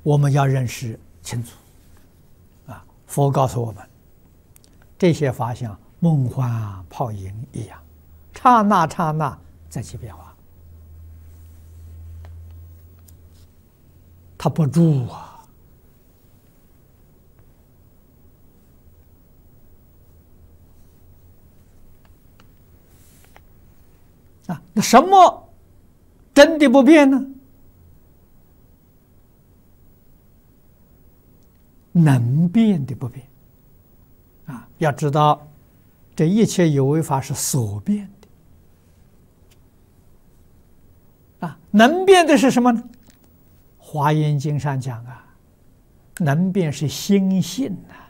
我们要认识清楚啊！佛告诉我们，这些法像梦幻泡影一样，刹那刹那在起变化，它不住啊！那什么真的不变呢？能变的不变啊！要知道，这一切有为法是所变的啊。能变的是什么呢？《华严经》上讲啊，能变是心性啊。